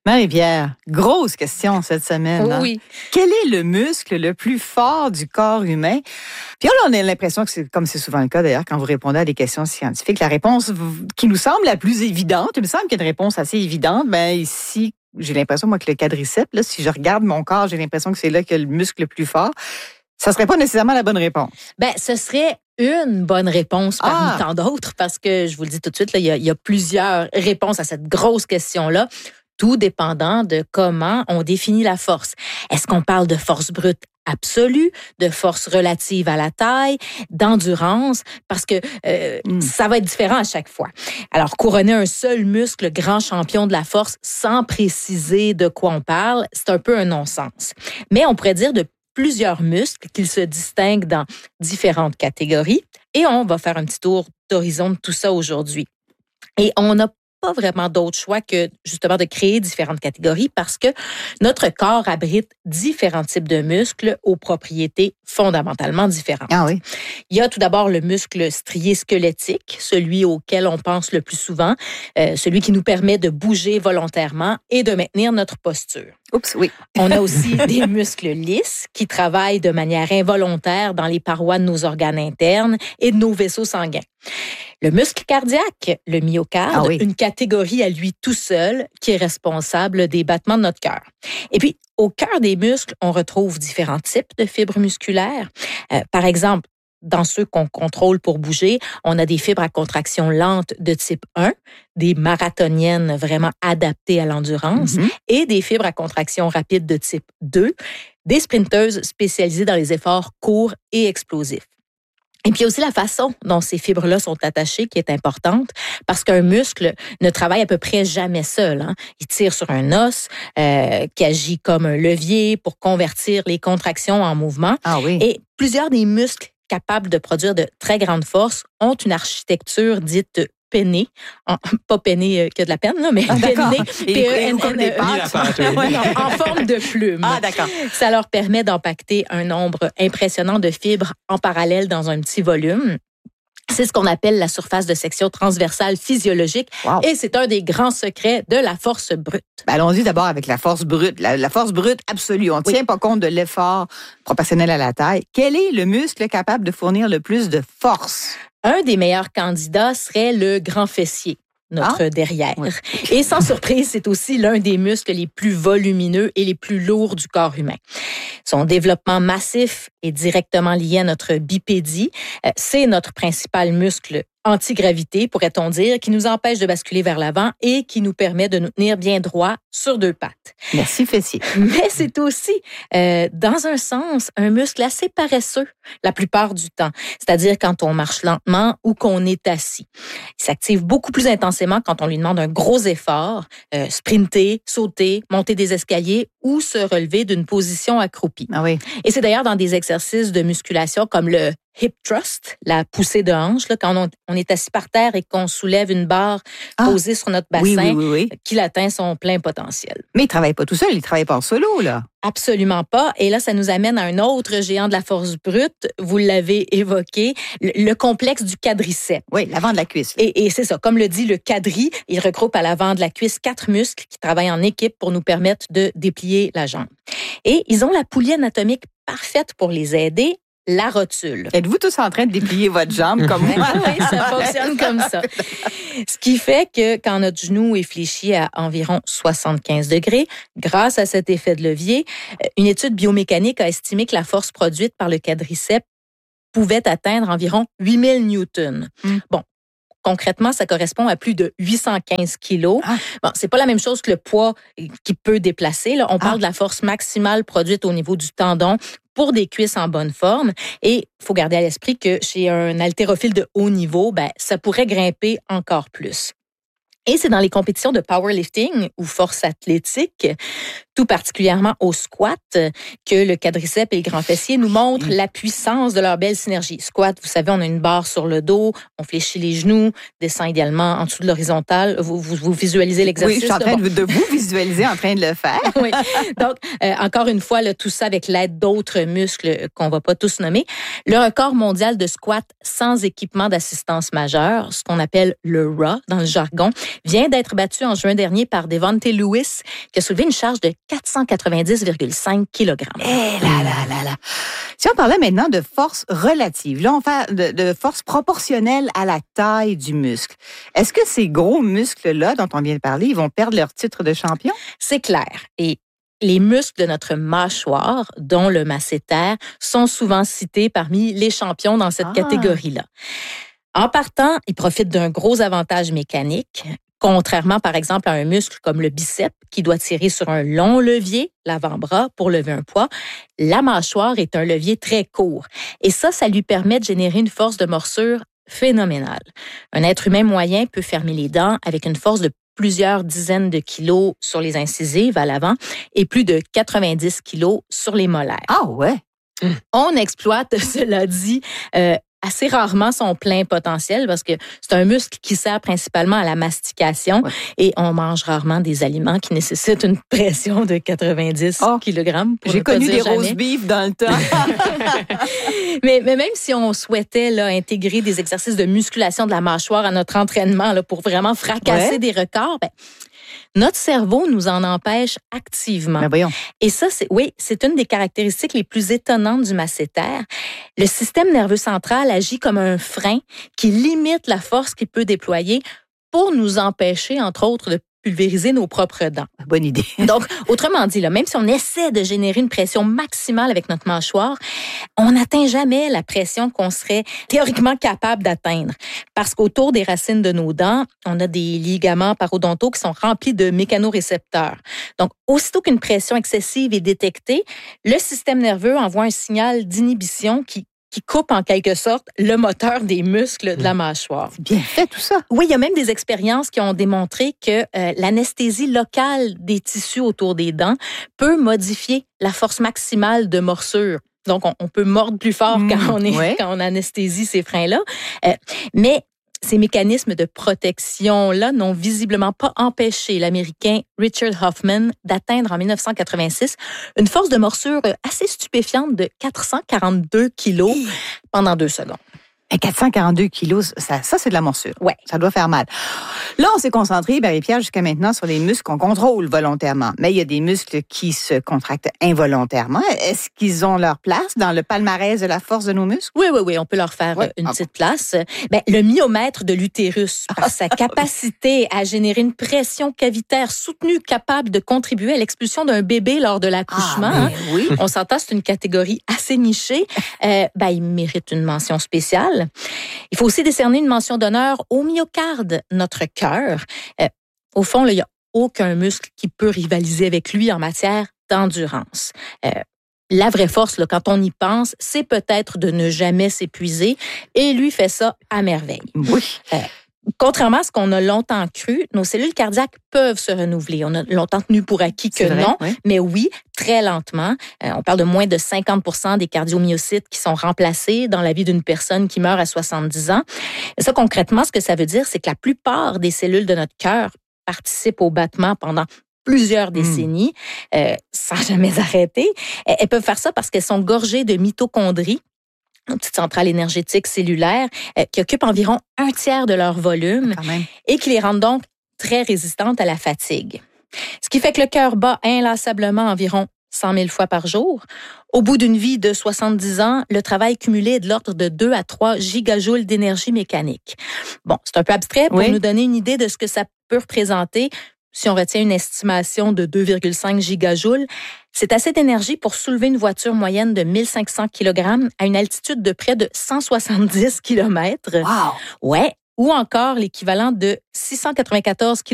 Marie-Pierre, grosse question cette semaine. Oui. Quel est le muscle le plus fort du corps humain? Puis là, on a l'impression que c'est, comme c'est souvent le cas d'ailleurs, quand vous répondez à des questions scientifiques, la réponse qui nous semble la plus évidente, il me semble qu'il y a une réponse assez évidente, ici, j'ai l'impression, moi, que le quadriceps, là, si je regarde mon corps, j'ai l'impression que c'est là qu'il y a le muscle le plus fort. Ça serait pas nécessairement la bonne réponse. Ce serait une bonne réponse parmi tant d'autres, parce que, je vous le dis tout de suite, là, il y a plusieurs réponses à cette grosse question-là, tout dépendant de comment on définit la force. Est-ce qu'on parle de force brute absolue, de force relative à la taille, d'endurance, parce que ça va être différent à chaque fois. Alors, couronner un seul muscle grand champion de la force sans préciser de quoi on parle, c'est un peu un non-sens. Mais on pourrait dire de plusieurs muscles qu'ils se distinguent dans différentes catégories, et on va faire un petit tour d'horizon de tout ça aujourd'hui. Et on n'a pas vraiment d'autre choix que justement de créer différentes catégories parce que notre corps abrite différents types de muscles aux propriétés fondamentalement différentes. Ah oui. Il y a tout d'abord le muscle strié squelettique, celui auquel on pense le plus souvent, celui qui nous permet de bouger volontairement et de maintenir notre posture. Oups, oui. On a aussi des muscles lisses qui travaillent de manière involontaire dans les parois de nos organes internes et de nos vaisseaux sanguins. Le muscle cardiaque, le myocarde, une catégorie à lui tout seul qui est responsable des battements de notre cœur. Et puis, au cœur des muscles, on retrouve différents types de fibres musculaires. Par exemple, dans ceux qu'on contrôle pour bouger, on a des fibres à contraction lente de type 1, des marathoniennes vraiment adaptées à l'endurance, et des fibres à contraction rapide de type 2, des sprinteuses spécialisées dans les efforts courts et explosifs. Et puis aussi la façon dont ces fibres-là sont attachées qui est importante parce qu'un muscle ne travaille à peu près jamais seul. Il tire sur un os qui agit comme un levier pour convertir les contractions en mouvement. Ah oui. Et plusieurs des muscles capables de produire de très grandes forces ont une architecture dite pennée, pas pennée qui a de la peine, là, mais pennée, P-E-N-N-E, en forme de plume. Ah, d'accord. Ça leur permet d'empacter un nombre impressionnant de fibres en parallèle dans un petit volume. C'est ce qu'on appelle la surface de section transversale physiologique. Wow. Et c'est un des grands secrets de la force brute. Allons-y d'abord avec la force brute. La force brute absolue. On ne tient pas compte de l'effort proportionnel à la taille. Quel est le muscle capable de fournir le plus de force? Un des meilleurs candidats serait le grand fessier, notre derrière. Oui. Et sans surprise, c'est aussi l'un des muscles les plus volumineux et les plus lourds du corps humain. Son développement massif est directement lié à notre bipédie. C'est notre principal muscle antigravité, pourrait-on dire, qui nous empêche de basculer vers l'avant et qui nous permet de nous tenir bien droit sur deux pattes. Merci, fessier. Mais c'est aussi, dans un sens, un muscle assez paresseux la plupart du temps, c'est-à-dire quand on marche lentement ou qu'on est assis. Il s'active beaucoup plus intensément quand on lui demande un gros effort, sprinter, sauter, monter des escaliers ou se relever d'une position accroupie. Ah oui. Et c'est d'ailleurs dans des exercices de musculation comme le hip thrust, la poussée de hanche, là, quand on est assis par terre et qu'on soulève une barre posée sur notre bassin, qu'il atteint son plein potentiel. Mais il ne travaille pas tout seul, il travaille pas en solo, là. Absolument pas. Et là, ça nous amène à un autre géant de la force brute. Vous l'avez évoqué, le complexe du quadriceps. Oui, l'avant de la cuisse. Et c'est ça. Comme le dit le quadri, il regroupe à l'avant de la cuisse 4 muscles qui travaillent en équipe pour nous permettre de déplier la jambe. Et ils ont la poulie anatomique parfaite pour les aider, la rotule. Êtes-vous tous en train de déplier votre jambe comme moi? Oui, ça fonctionne comme ça. Ce qui fait que quand notre genou est fléchi à environ 75 degrés, grâce à cet effet de levier, une étude biomécanique a estimé que la force produite par le quadriceps pouvait atteindre environ 8000 newtons. Bon. Concrètement, ça correspond à plus de 815 kilos. Bon, c'est pas la même chose que le poids qui peut déplacer. Là. On parle de la force maximale produite au niveau du tendon pour des cuisses en bonne forme. Et il faut garder à l'esprit que chez un haltérophile de haut niveau, ça pourrait grimper encore plus. Et c'est dans les compétitions de powerlifting ou force athlétique tout particulièrement au squat, que le quadriceps et le grand fessier nous montrent la puissance de leur belle synergie. Squat, vous savez, on a une barre sur le dos, on fléchit les genoux, descend également en dessous de l'horizontale. Vous visualisez l'exercice? Oui, je suis en train de vous visualiser en train de le faire. Oui. Donc, encore une fois, là, tout ça avec l'aide d'autres muscles qu'on va pas tous nommer. Le record mondial de squat sans équipement d'assistance majeure, ce qu'on appelle le RAW dans le jargon, vient d'être battu en juin dernier par Devonte Lewis, qui a soulevé une charge de 490,5 kg. Si on parlait maintenant de force relative, là, on fait de force proportionnelle à la taille du muscle. Est-ce que ces gros muscles-là, dont on vient de parler, ils vont perdre leur titre de champion? C'est clair. Et les muscles de notre mâchoire, dont le masséter, sont souvent cités parmi les champions dans cette catégorie-là. En partant, ils profitent d'un gros avantage mécanique, contrairement par exemple à un muscle comme le biceps qui doit tirer sur un long levier, l'avant-bras, pour lever un poids. La mâchoire est un levier très court. Et ça lui permet de générer une force de morsure phénoménale. Un être humain moyen peut fermer les dents avec une force de plusieurs dizaines de kilos sur les incisives à l'avant et plus de 90 kilos sur les molaires. Ah ouais? On exploite, cela dit, assez rarement son plein potentiel parce que c'est un muscle qui sert principalement à la mastication et on mange rarement des aliments qui nécessitent une pression de 90 kg. J'ai connu des roast beef dans le temps. mais même si on souhaitait là, intégrer des exercices de musculation de la mâchoire à notre entraînement là, pour vraiment fracasser des records, notre cerveau nous en empêche activement. Ben voyons. Et ça, c'est une des caractéristiques les plus étonnantes du masséter. Le système nerveux central agit comme un frein qui limite la force qu'il peut déployer pour nous empêcher, entre autres, de pulvériser nos propres dents. Bonne idée. Donc, autrement dit, là, même si on essaie de générer une pression maximale avec notre mâchoire, on n'atteint jamais la pression qu'on serait théoriquement capable d'atteindre. Parce qu'autour des racines de nos dents, on a des ligaments parodontaux qui sont remplis de mécanorécepteurs. Donc, aussitôt qu'une pression excessive est détectée, le système nerveux envoie un signal d'inhibition qui coupe en quelque sorte le moteur des muscles de la mâchoire. C'est bien fait tout ça. Oui, il y a même des expériences qui ont démontré que l'anesthésie locale des tissus autour des dents peut modifier la force maximale de morsure. Donc, on peut mordre plus fort quand on anesthésie ces freins-là. Mais ces mécanismes de protection-là n'ont visiblement pas empêché l'Américain Richard Hoffman d'atteindre en 1986 une force de morsure assez stupéfiante de 442 kilos pendant 2 secondes. Et 442 kilos, ça c'est de la morsure. Ouais. Ça doit faire mal. Là, on s'est concentré, Marie-Pierre, jusqu'à maintenant sur les muscles qu'on contrôle volontairement. Mais il y a des muscles qui se contractent involontairement. Est-ce qu'ils ont leur place dans le palmarès de la force de nos muscles? Oui, on peut leur faire une petite place. Le myomètre de l'utérus, par sa capacité à générer une pression cavitaire soutenue capable de contribuer à l'expulsion d'un bébé lors de l'accouchement. Oui. On s'entend, c'est une catégorie assez nichée. Il mérite une mention spéciale. Il faut aussi décerner une mention d'honneur au myocarde, notre cœur. Au fond, il n'y a aucun muscle qui peut rivaliser avec lui en matière d'endurance. La vraie force, là, quand on y pense, c'est peut-être de ne jamais s'épuiser et lui fait ça à merveille. Oui. Contrairement à ce qu'on a longtemps cru, nos cellules cardiaques peuvent se renouveler. On a longtemps tenu pour acquis que non, mais oui, très lentement. On parle de moins de 50% des cardiomyocytes qui sont remplacés dans la vie d'une personne qui meurt à 70 ans. Et ça, concrètement, ce que ça veut dire, c'est que la plupart des cellules de notre cœur participent au battement pendant plusieurs décennies, sans jamais arrêter. Elles peuvent faire ça parce qu'elles sont gorgées de mitochondries, une petite centrale énergétique cellulaire qui occupe environ 1/3 de leur volume et qui les rend donc très résistantes à la fatigue. Ce qui fait que le cœur bat inlassablement environ 100 000 fois par jour. Au bout d'une vie de 70 ans, le travail cumulé est de l'ordre de 2 à 3 gigajoules d'énergie mécanique. Bon, c'est un peu abstrait pour nous donner une idée de ce que ça peut représenter. Si on retient une estimation de 2,5 gigajoules, c'est assez d'énergie pour soulever une voiture moyenne de 1500 kg à une altitude de près de 170 km. Wow! Ouais, ou encore l'équivalent de 694 km